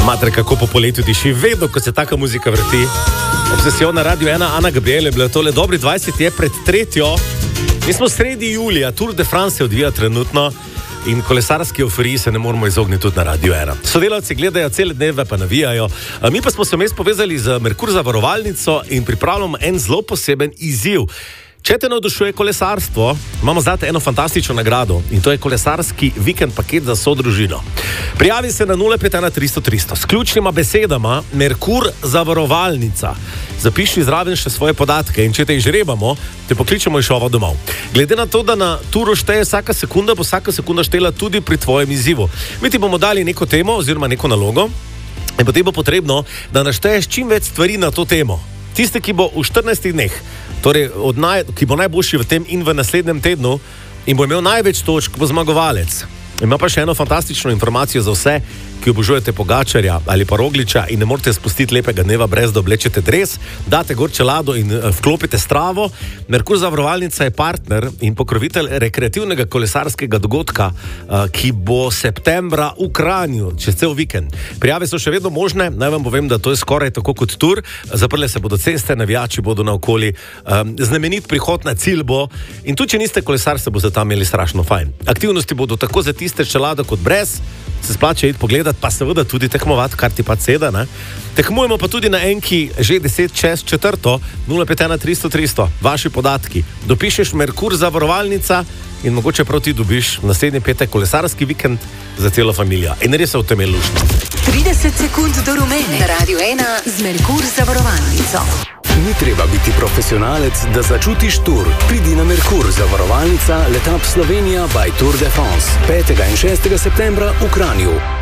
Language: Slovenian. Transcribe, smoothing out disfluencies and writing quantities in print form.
Mater, kako po poletju diši, vedno, ko se taka muzika vrti. Obsesija na Radio 1, Ana Gabriel je bila tole dobri 20 je pred tretjo. Mi smo sredi julija, Tour de France se odvija trenutno in kolesarski euforiji se ne moramo izogniti tudi na Radio 1. Sodelavci gledajo cele dneve, pa navijajo. Mi pa smo se vmes povezali z Merkur zavarovalnico in pripravljamo en zelo poseben izziv. Če te navdušuje kolesarstvo, imamo zate eno fantastično nagrado in to je kolesarski vikend paket za vso družino. Prijavi se na 051 300 300 s ključnima besedama Merkur zavarovalnica. Zapiši zraven še svoje podatke in če te izžrebamo, te pokličemo iz šova domov. Glede na to, da na turu šteje vsaka sekunda, bo vsaka sekunda štela tudi pri tvojem izzivu. Mi ti bomo dali neko temo oziroma neko nalogo in potem bo potrebno, da našteješ čim več stvari na to temo. Tiste, ki bo v 14 dneh, torej ki bo najboljši v tem in v naslednjem tednu in bo imel največ točk, bo zmagovalec. Ima pa še eno fantastično informacijo za vse, ki obožujete Pogačarja ali pa Rogliča in ne morete spustiti lepega dneva brez da oblečete dres, date gor čelado in vklopite stravo. Merkur zavarovalnica je partner in pokrovitelj rekreativnega kolesarskega dogodka, ki bo septembra v Kranju, čez cel vikend. Prijave so še vedno možne, naj vam povem, da to je skoraj tako kot tur, zaprle se bodo ceste, navijači bodo naokoli, znamenit prihod na cilj bo in tudi če niste kolesar, se boste tam imeli strašno fajn. Aktivnosti bodo tako za tiste čelado kot brez, se splača iti pogledati, pa seveda tudi tekmovati, kar ti pa seda, ne? Tekmujemo pa tudi na enki že 10 čez četrto, 051 300 300, vaši podatki. Dopišeš Merkur zavarovalnica in mogoče prav ti dobiš naslednji petek kolesarski vikend za celo familijo. In res se v tem je luštno. 30 sekund do rumene. Radio 1 z Merkur zavarovalnico. Ni treba biti profesionalec, da začutiš tur. Pridi na Merkur zavarovalnica Letap Slovenija by Tour de France 5. in 6. septembra v Kranju.